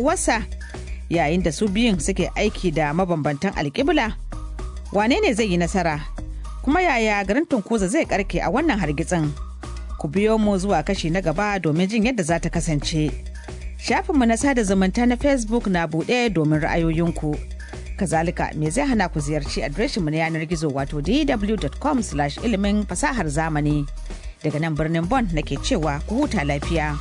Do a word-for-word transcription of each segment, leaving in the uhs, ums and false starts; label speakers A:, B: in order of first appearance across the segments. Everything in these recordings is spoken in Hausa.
A: uwarsa yayin da su biyun suke aiki da mabambantan alƙibla? Wane ne zai yi nasara? Kuma yaya garin Tunkuza zai karke a wannan hargitsin? Ku biyo mu zuwa kashi na gaba domin jin yadda za ta kasance. Shafinmu na sada zumunta na Facebook na buɗe domin ra'ayoyinku. Kazalika me zai hana ku ziyarci adireshinmu na yanar gizo wato d w dot com slash ilimin fasahar zamani. Daga nan birnin Bonn nake cewa ku huta lafiya.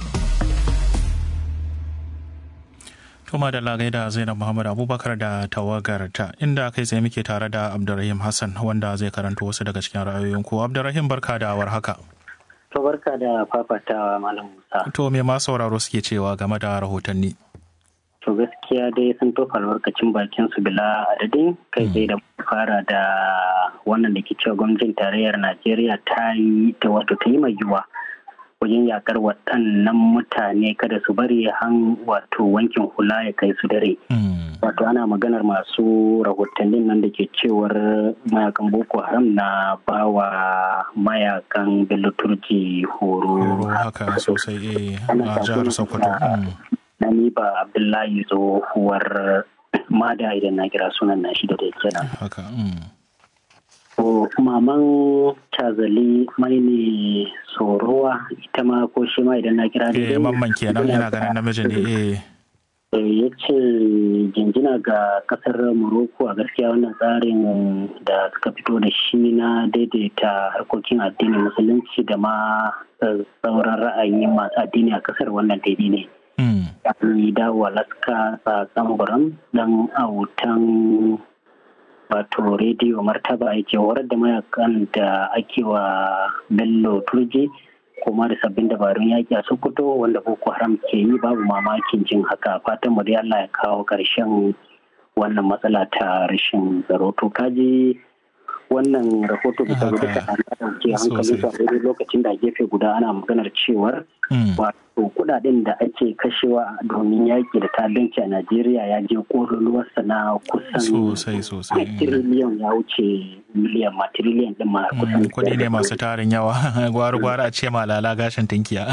B: Tuma da lagai da Zainab Muhammad Abubakar da tawagarta, inda kai tsaye muke tare da Abdulrahim Hassan wanda zai karanto wasu daga cikin ra'ayoyinku. Abdulrahim, barka da warhaka.
C: To barka da fafatawa Malam Musa.
B: To me ma sauraro suke cewa game da rahotanni?
C: To gaskiya dai sun tofa albarkacin bakin su bila adadin, kai sai da fara da wannan da ke cewa gwamnatin tarayyar Najeriya ta yi ta wato ta yi mai yiwuwa wajen yakar waɗannan mutane kada su bari han wato wankin hula ya kai su dare. Wato ana maganar masu rahotannin nan da ke cewar mayakan Boko Haram na bawa mayakan Bello Turji horo.
B: Haka sosai a jihar Sokoto.
C: Nani ba Abdullahi tsohuwar mada idan na kira sunan na shi da dai kenan.
B: Haka.
C: Ko maman Chazali mai ne Sorowa ita ma ko shi ma idan na kira
B: dai. Eh mamman kenan ina ganin namiji ne eh.
C: Ya ce jinjina ga kasar Morocco a gaskiya wannan tsarin da suka fito da shi na daidaita harkokin addinin musulunci da ma sauran ra'ayi masu addini a kasar wannan daidai ne. Yi dawo Alaska a Tsamburan dan autan wato rediyo martaba yake horar da mayakan da ake wa Bello Turji kuma da sabbin dabarun yaƙi a Sokoto wanda Boko Haram ke yi babu mamakin jin haka. Fatan mu dai Allah ya kawo ƙarshen wannan matsala ta rashin tsaro. To kaji wannan rahoto bisa ga duka an ɗauke hankali su a daidai lokacin da gefe guda ana maganar cewar wato kudaden da ake kashewa domin yaƙi da ta'addanci a Najeriya ya je ƙololuwarsa na kusan tiriliyan ya wuce miliyan ma tiriliyan ɗin ma kusan
B: kuɗi ne masu tarin yawa gwara-gwara a ce malala gashin tinkiya.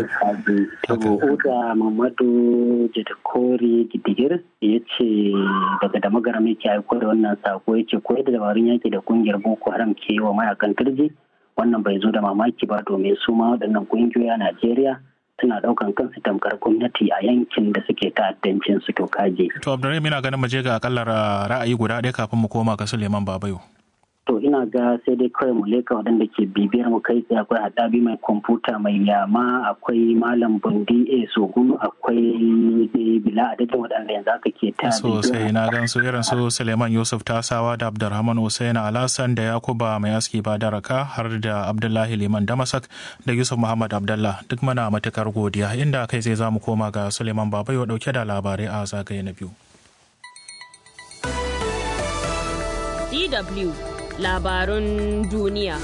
C: Oda Mamadu Jadakori Gidigir ya ce daga da magaram yake aiko da wannan sako yake koyar da dabarun yaƙi da ƙungiyar Boko Haram ke yi wa mayakan turji. Wannan bai zo da mamaki ba domin su ma waɗannan ƙungiyoyi a Najeriya suna ɗaukan kansu tamkar gwamnati a yankin da suke ta'addancin su to kaje.
B: To Abdurrahim, ina ganin mu je ga akalla ra'ayi guda ɗaya kafin mu koma ga Suleiman Babayo.
C: To ina ga sai dai kawai mu leka waɗanda ke bibiyar mu kai tsaye akwai haɗabi mai kwamfuta mai yama, akwai Malam Bundi A Sogun, akwai Bila Adadin waɗanda yanzu aka ke ta.
B: Sosai na gan su irin su Suleiman Yusuf Tasawa da Abdurrahman Hussein Alhassan da Yakuba Mai Aski Badaraka har da Abdullahi Liman Damasak da Yusuf Muhammad Abdallah duk mana matukar godiya, inda kai sai za mu koma ga Suleiman Babayo dauke da labarai a zagaye na biyu.
D: D W Labarun duniya.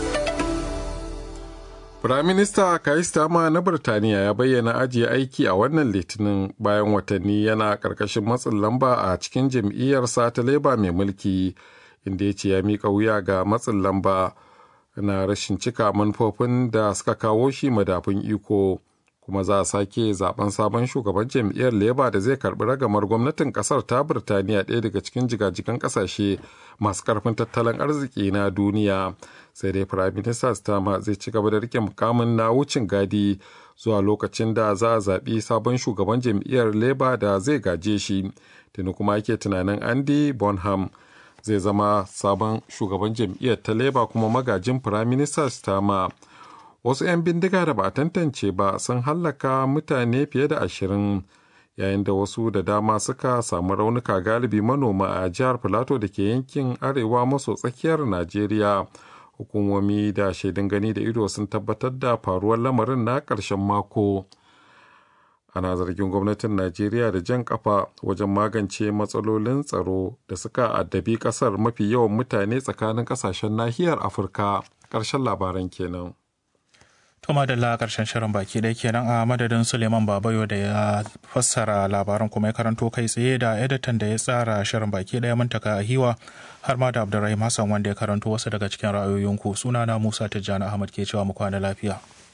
E: Firaminista Keir Starmer na Birtaniya ya bayyana ajiye aiki a wannan litinin bayan watanni yana ƙarƙashin matsin lamba a cikin jam'iyyarsa ta Labour mai mulki, inda ya ce ya miƙa wuya ga matsin lamba na rashin cika manufofin da suka kawo shi madafun iko, kuma za a sake zaben sabon shugaban jam'iyyar Labour da zai karbi ragamar gwamnatin kasar ta Birtaniya, ɗaya daga cikin jigajigan kasashe masu karfin tattalin arziki na duniya. Sai dai Prime Minister Starmer zai ci gaba da rike mukamin na wucin gadi zuwa lokacin da za a zaɓi sabon shugaban jam'iyyar Labour da zai gaje shi. Tuni kuma ake tunanin Andy Bonham zai zama sabon shugaban jam'iyyar ta Labour kuma magajin Prime Minister Starmer. Wasu 'yan bindiga da ba a tantance ba sun hallaka mutane fiye da ashirin, yayin da wasu da dama suka samu raunuka, galibi manoma a jihar Filato da ke yankin arewa maso tsakiyar Najeriya. Hukumomi da shaidun gani da ido sun tabbatar da faruwar lamarin na ƙarshen mako. Ana zargin gwamnatin Najeriya da jan kafa wajen magance matsalolin tsaro da suka addabi ƙasar mafi yawan mutane tsakanin ƙasashen nahiyar Afirka. Ƙarshen labaran kenan.
B: To madalla karshen shirin baki ɗaya kenan a madadin Suleiman Babayo da ya fassara labaran kuma ya karanto kai tsaye da editan da ya tsara shirin baki ɗaya Muntaka Ahiwa har ma da Abdulrahim Hassan wanda ya karanto wasu daga cikin ra'ayoyinku. Sunana Musa Tijjani Ahmad ke cewa mu kwana lafiya.